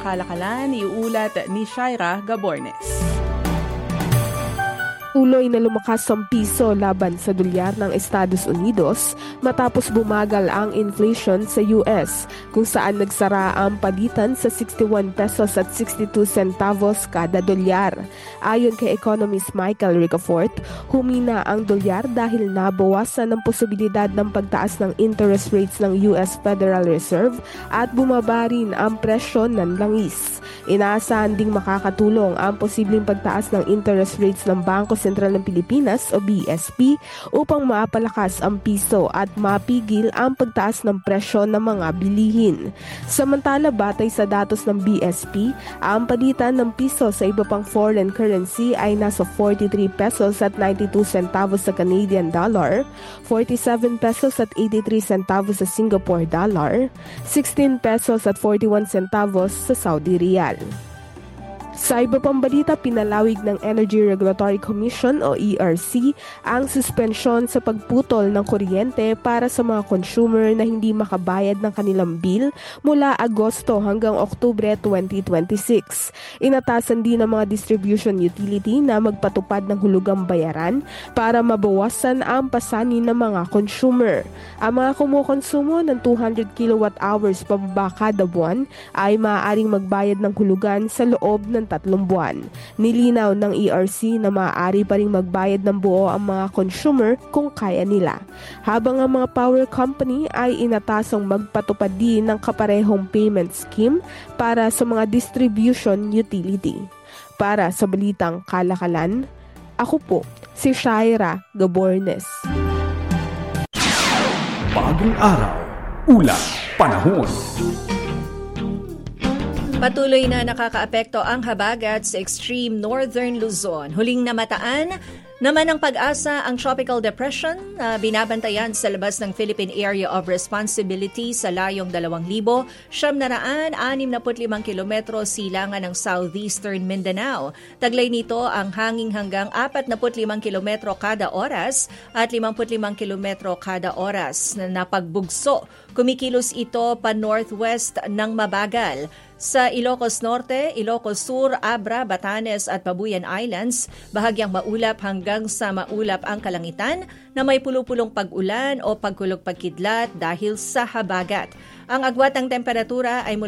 kalakalan, iuulat ni Shaira Gabornes. Tuloy na lumakas ang piso laban sa dolyar ng Estados Unidos matapos bumagal ang inflation sa US, kung saan nagsara ang palitan sa 61 pesos at 62 centavos kada dolyar. Ayon kay economist Michael Ricafort, humina ang dolyar dahil nabawasan ng posibilidad ng pagtaas ng interest rates ng US Federal Reserve at bumaba rin ang presyo ng langis. Inaasahan ding makakatulong ang posibleng pagtaas ng interest rates ng Bangko Sentral ng Pilipinas o BSP upang maapalakas ang piso at mapigil ang pagtaas ng presyo ng mga bilihin. Samantala, batay sa datos ng BSP, ang palitan ng piso sa iba pang foreign currency ay nasa 43 pesos at 92 centavos sa Canadian dollar, 47 pesos at 83 centavos sa Singapore dollar, 16 pesos at 41 centavos sa Saudi Riyal. Sa iba pang balita, pinalawig ng Energy Regulatory Commission o ERC ang suspensyon sa pagputol ng kuryente para sa mga consumer na hindi makabayad ng kanilang bill mula Agosto hanggang Oktubre 2026. Inatasan din ng mga distribution utility na magpatupad ng hulugang bayaran para mabawasan ang pasanin ng mga consumer. Ang mga kumukonsumo ng 200 kWh pababa kada buwan ay maaaring magbayad ng hulugan sa loob ng 3 buwan. Nilinaw ng ERC na maaari pa ring magbayad ng buo ang mga consumer kung kaya nila. Habang ang mga power company ay inatasang magpatupad din ng kaparehong payment scheme para sa mga distribution utility. Para sa Balitang Kalakalan, ako po si Shaira Gabornes. Bagong araw, ulat, panahon. Patuloy na nakakaapekto ang habagat sa extreme northern Luzon. Huling namataan naman ng Pag-asa ang tropical depression na binabantayan sa labas ng Philippine Area of Responsibility sa layong 2,765 kilometro silangan ng southeastern Mindanao. Taglay nito ang hangin hanggang 45 kilometro kada oras at 55 kilometro kada oras na napagbugso. Kumikilos ito pa northwest ng mabagal. Sa Ilocos Norte, Ilocos Sur, Abra, Batanes at Babuyan Islands, bahagyang maulap hanggang sa maulap ang kalangitan na may pulupulong pag-ulan o pagkulog-pagkidlat dahil sa habagat. Ang agwat ng temperatura ay mula